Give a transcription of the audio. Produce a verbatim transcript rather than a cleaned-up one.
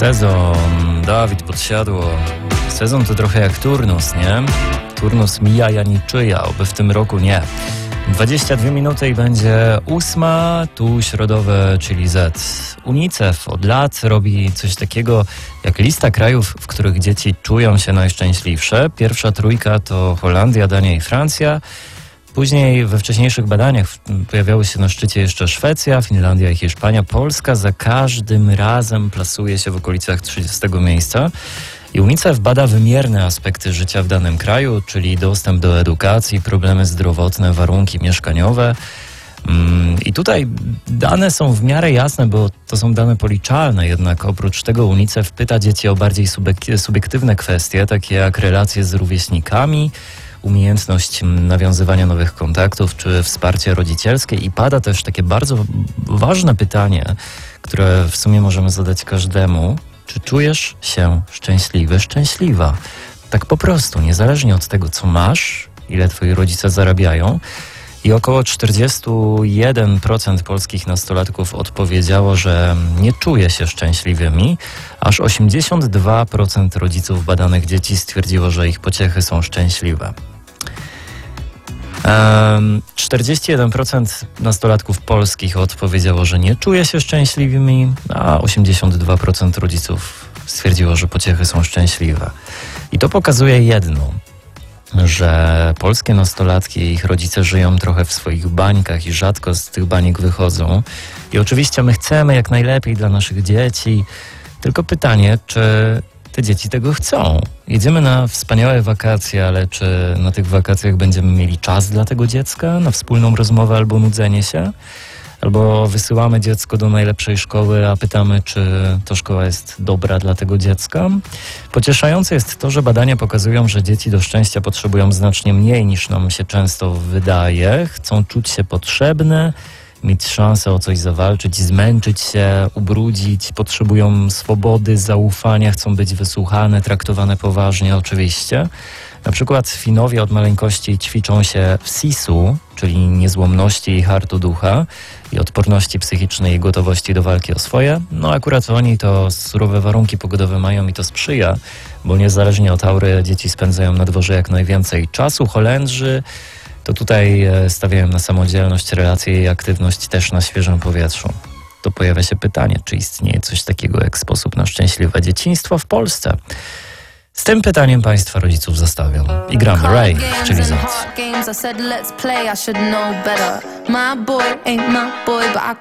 Sezon, Dawid Podsiadło. Sezon to trochę jak turnus, nie? Turnus mija, ja niczyja, oby w tym roku nie. dwadzieścia dwie minuty i będzie ósma, tu środowe, czyli Z. UNICEF od lat robi coś takiego jak lista krajów, w których dzieci czują się najszczęśliwsze. Pierwsza trójka to Holandia, Dania i Francja. Później we wcześniejszych badaniach pojawiały się na szczycie jeszcze Szwecja, Finlandia i Hiszpania. Polska za każdym razem plasuje się w okolicach trzydziestego miejsca. I UNICEF bada wymierne aspekty życia w danym kraju, czyli dostęp do edukacji, problemy zdrowotne, warunki mieszkaniowe. I tutaj dane są w miarę jasne, bo to są dane policzalne, jednak oprócz tego UNICEF pyta dzieci o bardziej subiektywne kwestie, takie jak relacje z rówieśnikami, umiejętność nawiązywania nowych kontaktów czy wsparcie rodzicielskie i pada też takie bardzo ważne pytanie, które w sumie możemy zadać każdemu. Czy czujesz się szczęśliwy, szczęśliwa? Tak po prostu, niezależnie od tego, co masz, ile twoi rodzice zarabiają. I około czterdzieści jeden procent polskich nastolatków odpowiedziało, że nie czuje się szczęśliwymi. Aż osiemdziesiąt dwa procent rodziców badanych dzieci stwierdziło, że ich pociechy są szczęśliwe. czterdzieści jeden procent nastolatków polskich odpowiedziało, że nie czuje się szczęśliwymi, a osiemdziesiąt dwa procent rodziców stwierdziło, że pociechy są szczęśliwe. I to pokazuje jedno, że polskie nastolatki i ich rodzice żyją trochę w swoich bańkach i rzadko z tych baniek wychodzą. I oczywiście my chcemy jak najlepiej dla naszych dzieci, tylko pytanie, czy te dzieci tego chcą. Jedziemy na wspaniałe wakacje, ale czy na tych wakacjach będziemy mieli czas dla tego dziecka, na wspólną rozmowę albo nudzenie się? Albo wysyłamy dziecko do najlepszej szkoły, a pytamy, czy to szkoła jest dobra dla tego dziecka? Pocieszające jest to, że badania pokazują, że dzieci do szczęścia potrzebują znacznie mniej niż nam się często wydaje. Chcą czuć się potrzebne, mieć szansę o coś zawalczyć, zmęczyć się, ubrudzić, potrzebują swobody, zaufania, chcą być wysłuchane, traktowane poważnie oczywiście. Na przykład Finowie od maleńkości ćwiczą się w sisu, czyli niezłomności i hartu ducha i odporności psychicznej i gotowości do walki o swoje. No akurat oni to surowe warunki pogodowe mają i to sprzyja, bo niezależnie od aury dzieci spędzają na dworze jak najwięcej czasu. Holendrzy to tutaj stawiają na samodzielność, relacje i aktywność też na świeżym powietrzu. To pojawia się pytanie, czy istnieje coś takiego jak sposób na szczęśliwe dzieciństwo w Polsce? Z tym pytaniem Państwa rodziców zostawiam. I gramy Ray, czyli Z. My boy ain't my boy, but I